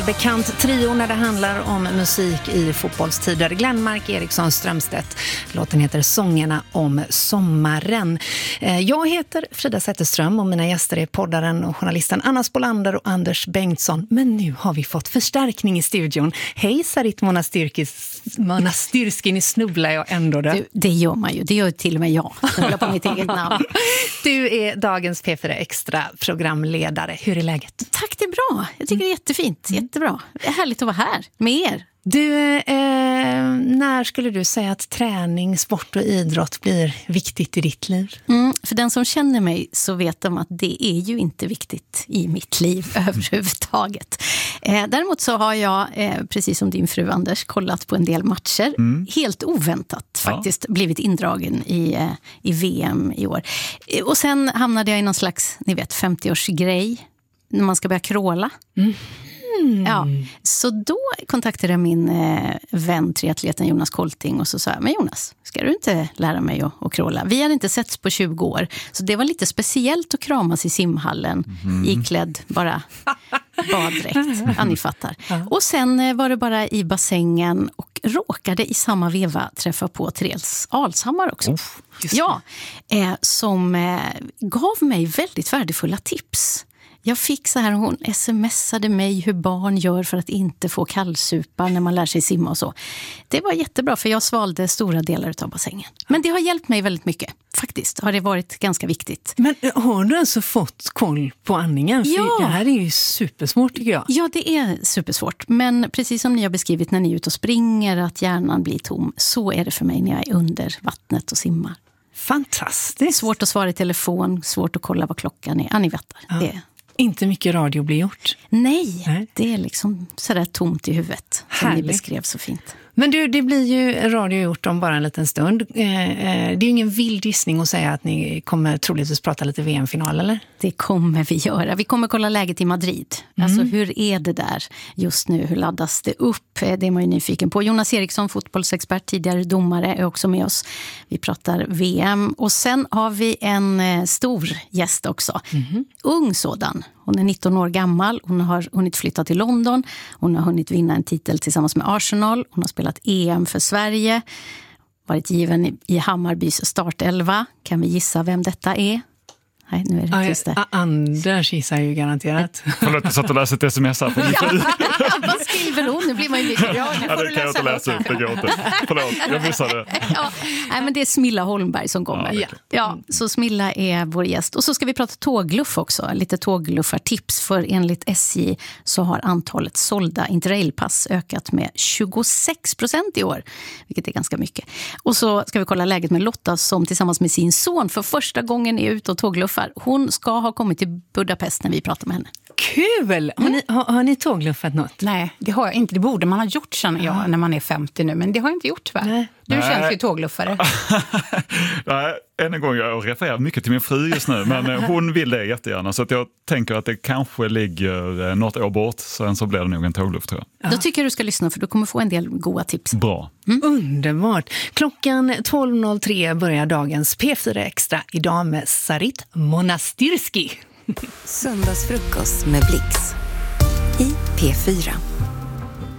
Bekant trio när det handlar om musik i fotbollstider. Glenmark, Eriksson, Strömstedt. Låten heter Sångerna om sommaren. Jag heter Frida Zetterström och mina gäster är poddaren och journalisten Anna Spolander och Anders Bengtsson. Men nu har vi fått förstärkning i studion. Hej Sarit Monastyrski, nu snubblar jag ändå där. Det gör man ju, det gör till och med jag. Jag håller på mitt eget namn. Du är dagens P4 Extra programledare. Hur är läget? Tack, det är bra. Jag tycker det är jättefint, jättebra. Det är härligt att vara här med er. Du, när skulle du säga att träning, sport och idrott blir viktigt i ditt liv? För den som känner mig så vet de att det är ju inte viktigt i mitt liv överhuvudtaget. Däremot så har jag, precis som din fru Anders, kollat på en del matcher. Helt oväntat faktiskt blivit indragen i VM i år. Och sen hamnade jag i någon slags, 50-årsgrej när man ska börja kråla. Ja, så då kontaktade jag min vän, triatleten Jonas Kolting, och så sa jag, men Jonas, ska du inte lära mig att kråla? Vi hade inte setts på 20 år, så det var lite speciellt att kramas i simhallen, iklädd bara baddräkt, ja, ni fattar. Och sen var det bara i bassängen och råkade i samma veva träffa på Therese Alshammar också. Som gav mig väldigt värdefulla tips. Jag fick så här, hon smsade mig hur barn gör för att inte få kallsupa när man lär sig simma och så. Det var jättebra, för jag svalde stora delar av bassängen. Men det har hjälpt mig väldigt mycket. Faktiskt har det varit ganska viktigt. Men har du alltså fått koll på andningen? För det här är ju supersvårt, tycker jag. Ja, det är supersvårt. Men precis som ni har beskrivit när ni är ute och springer, att hjärnan blir tom, så är det för mig när jag är under vattnet och simmar. Fantastiskt. Svårt att svara i telefon, svårt att kolla vad klockan är. Ni vet det. Inte mycket radio blir gjort. Nej, det är liksom sådär tomt i huvudet. Som ni beskrev så fint. Men du, det blir ju radio gjort om bara en liten stund. Det är ju ingen vild gissning att säga att ni kommer troligtvis prata lite VM-final, eller? Det kommer vi göra. Vi kommer kolla läget i Madrid. Alltså hur är det där just nu? Hur laddas det upp? Det är man ju nyfiken på. Jonas Eriksson, fotbollsexpert, tidigare domare, är också med oss. Vi pratar VM. Och sen har vi en stor gäst också. Ung sådan. Hon är 19 år gammal. Hon har hunnit flytta till London. Hon har hunnit vinna en titel tillsammans med Arsenal. Hon har spelat EM för Sverige. Varit given i Hammarbys startelva. Kan vi gissa vem detta är? Nej, nu är det tyst där. Anders gissar ju garanterat. Förlåt, jag satt och läste ett sms här på min fru. Vad skriver hon? Nu blir man ju lite... Det kan jag inte läsa upp, det går inte. Förlåt, jag missade. Nej, men det är Smilla Holmberg som kommer. Ja, så Smilla är vår gäst. Och så ska vi prata tågluff också. Lite tågluffartips. För enligt SJ så har antalet sålda interrailpass ökat med 26% i år. Vilket är ganska mycket. Och så ska vi kolla läget med Lotta som tillsammans med sin son för första gången är ute och tågluffar. Hon ska ha kommit till Budapest när vi pratar med henne. Kul! Har ni tågluffat något? Nej, det har jag inte. Det borde man ha gjort, känner jag, när man är 50 nu. Men det har jag inte gjort, tyvärr. Nej. Du känns ju tågluffare. Nej, än en gång, jag refererar mycket till min fru just nu. Men hon vill det jättegärna. Så att jag tänker att det kanske ligger något år bort. Sen så blir det nog en tågluff, tror jag. Då tycker jag du ska lyssna, för du kommer få en del goda tips. Bra. Underbart. Klockan 12.03 börjar dagens P4 Extra. Idag med Sarit Monastyrski. Söndagsfrukost med Blix i P4.